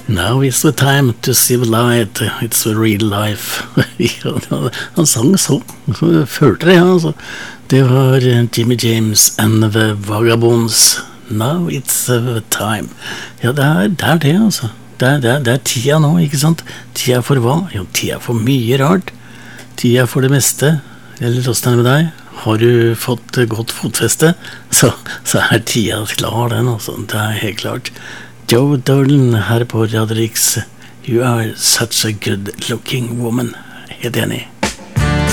Now is the time to see the light, it's the real life. Ja, han sang så følte det, altså. Det var Jimmy James and the Vagabonds. Now it's the time. Ja, det er det, altså. Det er tida nå, ikke sant? Tida for hva? Jo, tida for mye rart. Tida for det meste. Eller hvordan er det med deg? Har du fått godt fotfeste, så er tida klar den, altså. Det er helt klart. Joe Dolan her på Radio Rix. You are such a good looking woman. Helt enig.